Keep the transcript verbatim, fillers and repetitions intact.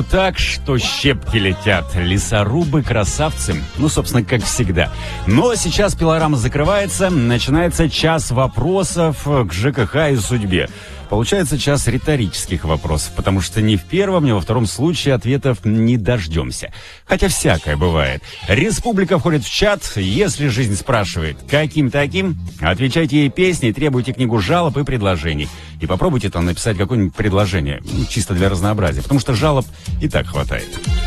Так что щепки летят. Лесорубы красавцы. Ну, собственно, как всегда. Но сейчас пилорама закрывается. Начинается час вопросов к ЖКХ и судьбе. Получается час риторических вопросов, потому что ни в первом, ни во втором случае ответов не дождемся. Хотя всякое бывает. Республика входит в чат. Если жизнь спрашивает, каким таким, отвечайте ей песней, требуйте книгу жалоб и предложений. И попробуйте там написать какое-нибудь предложение, чисто для разнообразия, потому что жалоб и так хватает.